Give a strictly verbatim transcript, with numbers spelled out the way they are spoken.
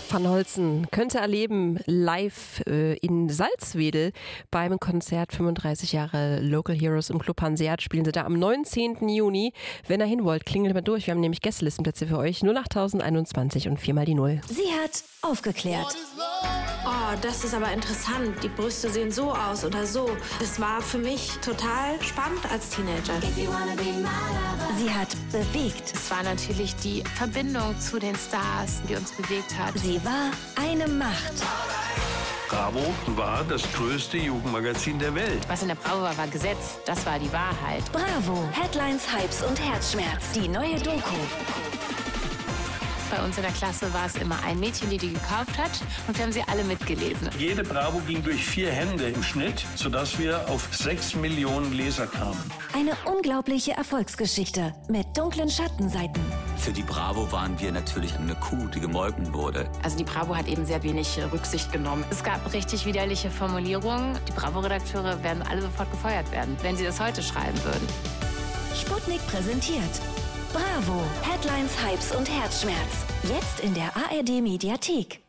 Van Holzen könnte erleben live äh, in Salzwedel beim Konzert fünfunddreißig Jahre Local Heroes im Club Hanseat. Spielen sie da am neunzehnten Juni. Wenn ihr hin wollt, klingelt mal durch. Wir haben nämlich Gästelistenplätze für euch. null acht einundzwanzig und viermal die Null. Sie hat aufgeklärt. Oh, das ist aber interessant. Die Brüste sehen so aus oder so. Das war für mich total spannend als Teenager. Sie hat bewegt. Es war natürlich die Verbindung zu den Stars, die uns bewegt hat. Sie war eine Macht. Bravo war das größte Jugendmagazin der Welt. Was in der Bravo war, war Gesetz. Das war die Wahrheit. Bravo. Headlines, Hypes und Herzschmerz. Die neue Doku. Bei uns in der Klasse war es immer ein Mädchen, die die gekauft hat, und wir haben sie alle mitgelesen. Jede Bravo ging durch vier Hände im Schnitt, sodass wir auf sechs Millionen Leser kamen. Eine unglaubliche Erfolgsgeschichte mit dunklen Schattenseiten. Für die Bravo waren wir natürlich eine Kuh, die gemolken wurde. Also die Bravo hat eben sehr wenig Rücksicht genommen. Es gab richtig widerliche Formulierungen. Die Bravo-Redakteure werden alle sofort gefeuert werden, wenn sie das heute schreiben würden. Sputnik präsentiert Bravo. Headlines, Hypes und Herzschmerz. Jetzt in der A R D Mediathek.